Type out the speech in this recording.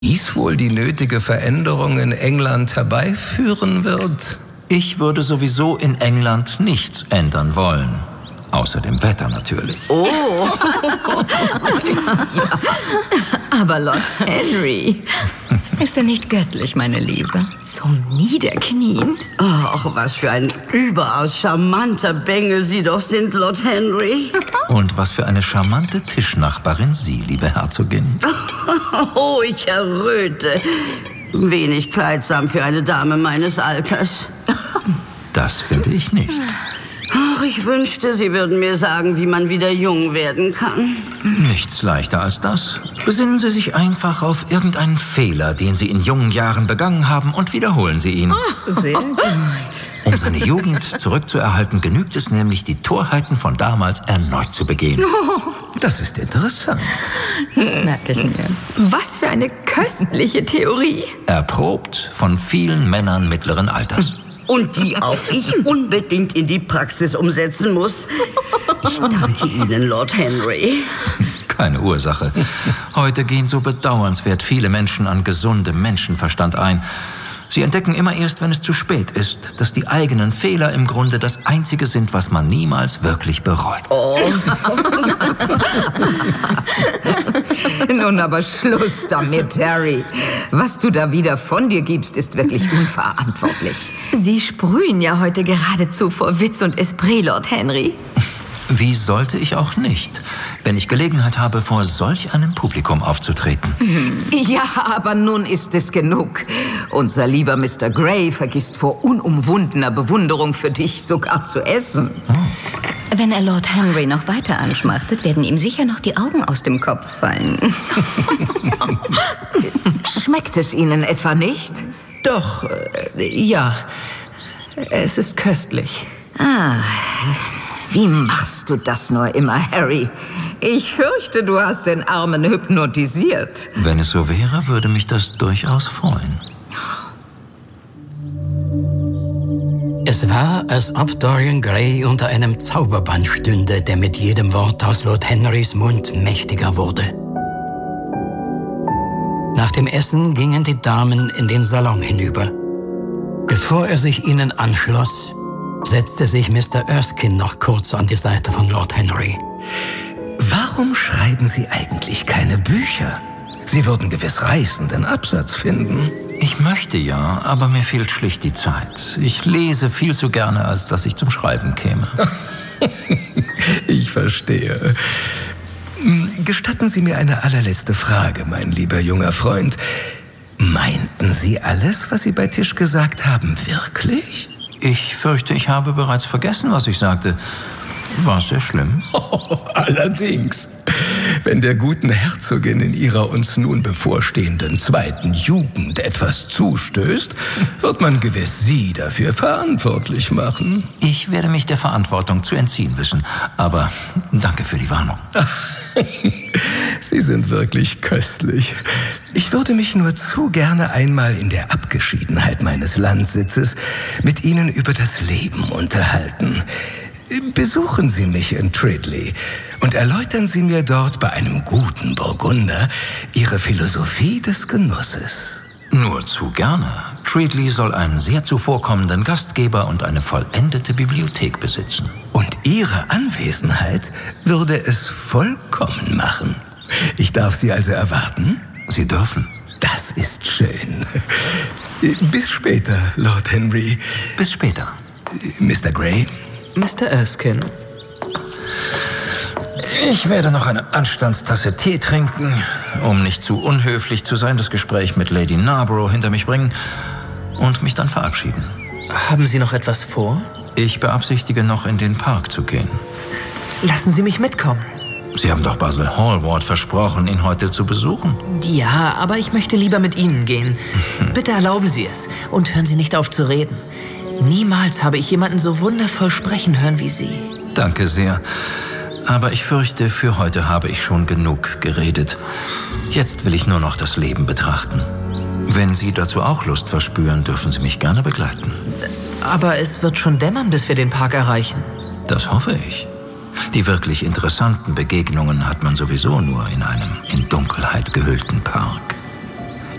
dies wohl die nötige Veränderung in England herbeiführen wird? Ich würde sowieso in England nichts ändern wollen. Außer dem Wetter natürlich. Oh! Ja. Aber Lord Henry, ist er nicht göttlich, meine Liebe? Zum Niederknien? Ach, was für ein überaus charmanter Bengel Sie doch sind, Lord Henry. Und was für eine charmante Tischnachbarin Sie, liebe Herzogin. Oh, ich erröte. Wenig kleidsam für eine Dame meines Alters. Das finde ich nicht. Ach, ich wünschte, Sie würden mir sagen, wie man wieder jung werden kann. Nichts leichter als das. Besinnen Sie sich einfach auf irgendeinen Fehler, den Sie in jungen Jahren begangen haben, und wiederholen Sie ihn. Oh, sehr gut. Um seine Jugend zurückzuerhalten, genügt es nämlich, die Torheiten von damals erneut zu begehen. Das ist interessant. Das merke ich mir. Was für eine köstliche Theorie. Erprobt von vielen Männern mittleren Alters. Und die auch ich unbedingt in die Praxis umsetzen muss. Ich danke Ihnen, Lord Henry. Keine Ursache. Heute gehen so bedauernswert viele Menschen an gesundem Menschenverstand ein. Sie entdecken immer erst, wenn es zu spät ist, dass die eigenen Fehler im Grunde das Einzige sind, was man niemals wirklich bereut. Oh. Nun aber Schluss damit, Harry. Was du da wieder von dir gibst, ist wirklich unverantwortlich. Sie sprühen ja heute geradezu vor Witz und Esprit, Lord Henry. Wie sollte ich auch nicht, wenn ich Gelegenheit habe, vor solch einem Publikum aufzutreten? Ja, aber nun ist es genug. Unser lieber Mr. Grey vergisst vor unumwundener Bewunderung für dich sogar zu essen. Wenn er Lord Henry noch weiter anschmachtet, werden ihm sicher noch die Augen aus dem Kopf fallen. Schmeckt es Ihnen etwa nicht? Doch, ja. Es ist köstlich. Wie machst du das nur immer, Harry? Ich fürchte, du hast den Armen hypnotisiert. Wenn es so wäre, würde mich das durchaus freuen. Es war, als ob Dorian Gray unter einem Zauberbann stünde, der mit jedem Wort aus Lord Henrys Mund mächtiger wurde. Nach dem Essen gingen die Damen in den Salon hinüber. Bevor er sich ihnen anschloss, setzte sich Mr. Erskine noch kurz an die Seite von Lord Henry. Warum schreiben Sie eigentlich keine Bücher? Sie würden gewiss reißenden Absatz finden. Ich möchte ja, aber mir fehlt schlicht die Zeit. Ich lese viel zu gerne, als dass ich zum Schreiben käme. Ich verstehe. Gestatten Sie mir eine allerletzte Frage, mein lieber junger Freund. Meinten Sie alles, was Sie bei Tisch gesagt haben, wirklich? Ich fürchte, ich habe bereits vergessen, was ich sagte. War es sehr schlimm? Oh, allerdings. Wenn der guten Herzogin in ihrer uns nun bevorstehenden zweiten Jugend etwas zustößt, wird man gewiss Sie dafür verantwortlich machen. Ich werde mich der Verantwortung zu entziehen wissen. Aber danke für die Warnung. Sie sind wirklich köstlich. Ich würde mich nur zu gerne einmal in der Abgeschiedenheit meines Landsitzes mit Ihnen über das Leben unterhalten. Besuchen Sie mich in Tridley und erläutern Sie mir dort bei einem guten Burgunder Ihre Philosophie des Genusses. Nur zu gerne. Tridley soll einen sehr zuvorkommenden Gastgeber und eine vollendete Bibliothek besitzen. Und Ihre Anwesenheit würde es vollkommen machen. Ich darf Sie also erwarten? Sie dürfen. Das ist schön. Bis später, Lord Henry. Bis später. Mr. Grey? Mr. Erskine? Ich werde noch eine Anstandstasse Tee trinken, um nicht zu unhöflich zu sein, das Gespräch mit Lady Narborough hinter mich bringen und mich dann verabschieden. Haben Sie noch etwas vor? Ich beabsichtige, noch in den Park zu gehen. Lassen Sie mich mitkommen. Sie haben doch Basil Hallward versprochen, ihn heute zu besuchen. Ja, aber ich möchte lieber mit Ihnen gehen. Bitte erlauben Sie es und hören Sie nicht auf zu reden. Niemals habe ich jemanden so wundervoll sprechen hören wie Sie. Danke sehr. Aber ich fürchte, für heute habe ich schon genug geredet. Jetzt will ich nur noch das Leben betrachten. Wenn Sie dazu auch Lust verspüren, dürfen Sie mich gerne begleiten. Aber es wird schon dämmern, bis wir den Park erreichen. Das hoffe ich. Die wirklich interessanten Begegnungen hat man sowieso nur in einem in Dunkelheit gehüllten Park.